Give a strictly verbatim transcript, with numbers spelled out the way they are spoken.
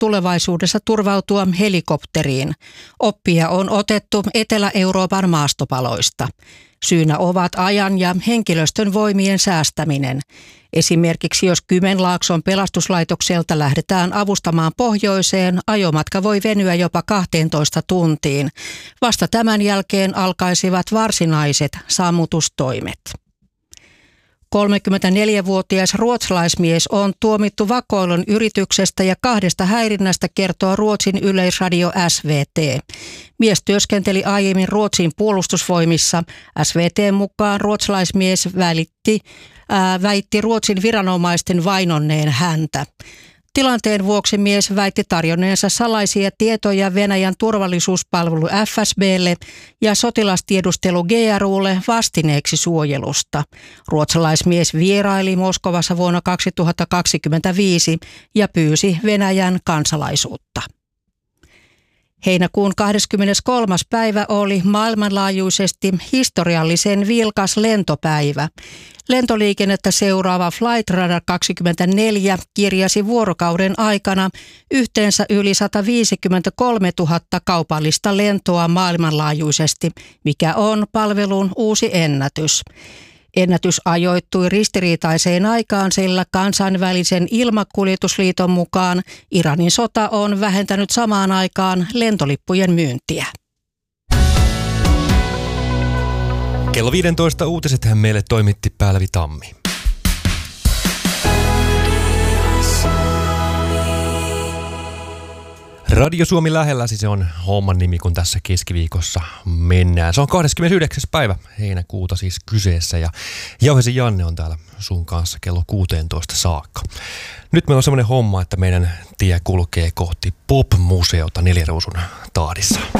tulevaisuudessa turvautua helikopteriin. Oppia on otettu Etelä-Euroopan maastopaloista. Syynä ovat ajan ja henkilöstön voimien säästäminen. Esimerkiksi jos Kymenlaakson pelastuslaitokselta lähdetään avustamaan pohjoiseen, ajomatka voi venyä jopa kahteentoista tuntiin. Vasta tämän jälkeen alkaisivat varsinaiset sammutustoimet. kolmekymmentäneljävuotias ruotsalaismies on tuomittu vakoilun yrityksestä ja kahdesta häirinnästä, kertoo Ruotsin yleisradio S V T. Mies työskenteli aiemmin Ruotsin puolustusvoimissa. S V T:n mukaan ruotsalaismies välitti, ää, väitti Ruotsin viranomaisten vainonneen häntä. Tilanteen vuoksi mies väitti tarjonneensa salaisia tietoja Venäjän turvallisuuspalvelu F S B:lle ja sotilastiedustelu G R U:lle vastineeksi suojelusta. Ruotsalaismies vieraili Moskovassa vuonna kaksituhattakaksikymmentäviisi ja pyysi Venäjän kansalaisuutta. Heinäkuun kahdeskymmeneskolmas päivä oli maailmanlaajuisesti historiallisen vilkas lentopäivä. Lentoliikennettä seuraava Flightradar kaksikymmentäneljä kirjasi vuorokauden aikana yhteensä yli sataviisikymmentäkolmetuhatta kaupallista lentoa maailmanlaajuisesti, mikä on palvelun uusi ennätys. Ennätys ajoittui ristiriitaiseen aikaan, sillä kansainvälisen ilmakuljetusliiton mukaan Iranin sota on vähentänyt samaan aikaan lentolippujen myyntiä. Kello viisitoista uutiset meille toimitti Pälvi Tammi. Radio Suomi lähelläsi, se on homman nimi, kun tässä keskiviikossa mennään. Se on kahdeskymmenesyhdeksäs päivä heinäkuuta siis kyseessä ja Jauhesi Janne on täällä sun kanssa kello kuusitoista saakka. Nyt meillä on semmoinen homma, että meidän tie kulkee kohti Pop-museota Neliruusun tahdissa.